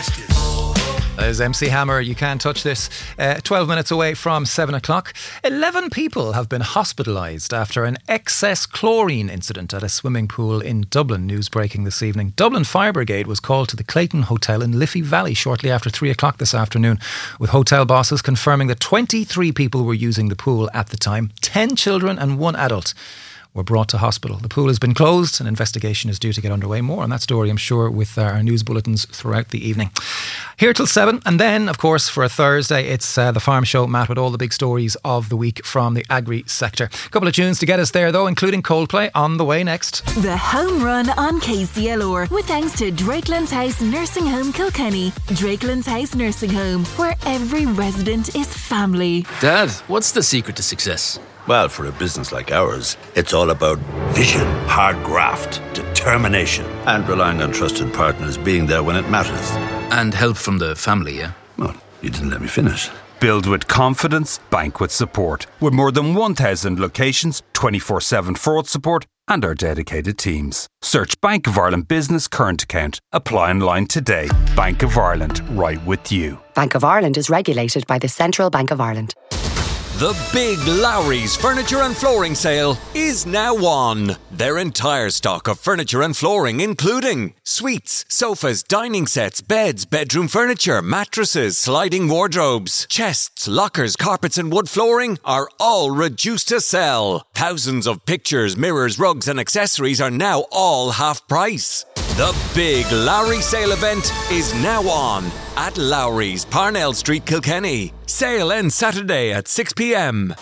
question. There's MC Hammer, You Can't Touch This. 12 minutes away from 7 o'clock. 11 people have been hospitalised after an excess chlorine incident at a swimming pool in Dublin. News breaking this evening. Dublin Fire Brigade was called to the Clayton Hotel in Liffey Valley shortly after 3 o'clock this afternoon, with hotel bosses confirming that 23 people were using the pool at the time. 10 children and 1 adult were brought to hospital. The pool has been closed. An investigation is due to get underway. More on that story, I'm sure, with our news bulletins throughout the evening. Here till 7. And then, of course, for a Thursday, it's the Farm Show, Matt, with all the big stories of the week from the agri sector. A couple of tunes to get us there, though, including Coldplay on the way next. The Home Run on KCLR, with thanks to Drakelands House Nursing Home Kilkenny. Drakelands House Nursing Home, where every resident is family. Dad, what's the secret to success? Well, for a business like ours, it's all about vision, hard graft, determination, and relying on trusted partners being there when it matters. And help from the family, yeah? Well, you didn't let me finish. Build with confidence, bank with support. With more than 1,000 locations, 24/7 fraud support, and our dedicated teams. Search Bank of Ireland Business Current Account. Apply online today. Bank of Ireland, right with you. Bank of Ireland is regulated by the Central Bank of Ireland. The big Lowry's Furniture and Flooring Sale is now on. Their entire stock of furniture and flooring, including suites, sofas, dining sets, beds, bedroom furniture, mattresses, sliding wardrobes, chests, lockers, carpets and wood flooring, are all reduced to sell. Thousands of pictures, mirrors, rugs and accessories are now all half price. The big Lowry sale event is now on at Lowry's, Parnell Street, Kilkenny. Sale ends Saturday at 6 p.m.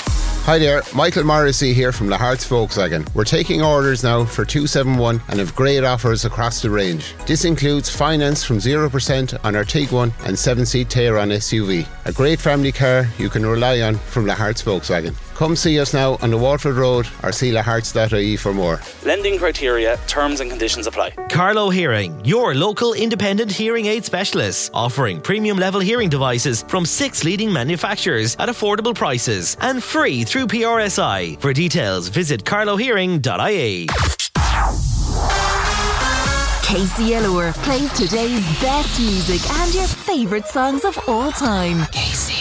Hi there, Michael Morrissey here from the Hearts Volkswagen. We're taking orders now for 271 and have great offers across the range. This includes finance from 0% on our Tiguan and 7-seat Tayron SUV. A great family car you can rely on from the Hearts Volkswagen. Come see us now on the Waterford Road or see laharts.ie for more. Lending criteria, terms and conditions apply. Carlow Hearing, your local independent hearing aid specialist, offering premium level hearing devices from 6 leading manufacturers at affordable prices and free through PRSI. For details, visit carlowhearing.ie. KCLR plays today's best music and your favourite songs of all time. KCLR.